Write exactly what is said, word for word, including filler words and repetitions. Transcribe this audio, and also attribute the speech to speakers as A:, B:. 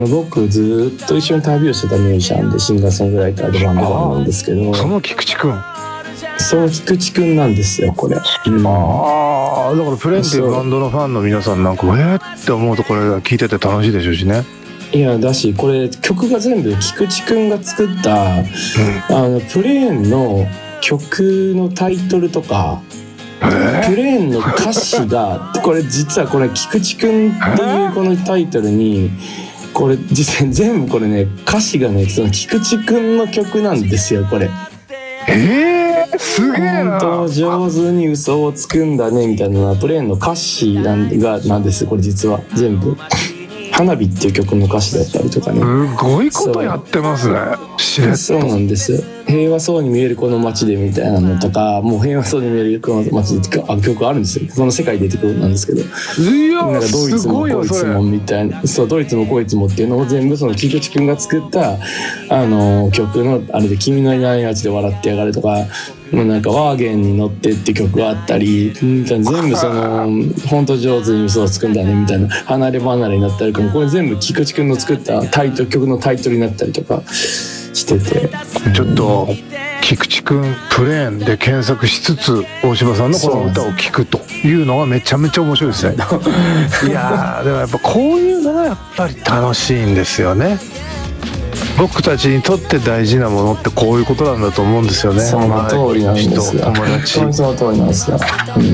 A: 僕ずっと一緒に旅をしてたミュージシャンでシンガーソングライターでバンドマンなんですけど、
B: その菊池くん、
A: その菊池くんなんですよこれ、うん、
B: ああだからプレーンっていうバンドのファンの皆さんなんかえーって思うとこれ聞いてて楽しいでしょうしね。
A: いやだしこれ曲が全部菊池くんが作った、うん、あのプレーンの曲のタイトルとかプレーンの歌詞がこれ実はこれ菊池くんっていうこのタイトルにこれ実際全部これね歌詞がねその菊池くんの曲なんですよこれ。
B: えー、すげえな。
A: 本当上手に嘘をつくんだねみたいなのはプレーンの歌詞なんがなんですこれ実は全部。花火っていう曲の歌詞だったりとかね。
B: すごいことやってますね。
A: そう、そうなんですよ。平和そうに見えるこの街でみたいなのとか、もう平和そうに見えるこの街でってあ曲あるんですよ。この世界でってことなんですけど。
B: いや
A: なんかドイツもこいつもみたいな、そうドイツもこいつもっていうのを全部その菊池くんが作ったあの曲のあれで君のいない街で笑ってやがるとか。もうなんかワーゲンに乗ってって曲があったり全部その本当上手に嘘をつくんだねみたいな離れ離れになったりとかこれ全部菊池くんの作ったタイトル曲のタイトルになったりとかしてて
B: ちょっと菊池くんプレーンで検索しつつ大柴さんのこの歌を聴くというのがめちゃめちゃ面白いですね。いやーでもやっぱこういうのがやっぱり楽しいんですよね。僕たちにとって大事なものってこういうことなんだと思うんですよね。
A: その通りなんですよ。
B: 友達、
A: その通りなんですよ、うん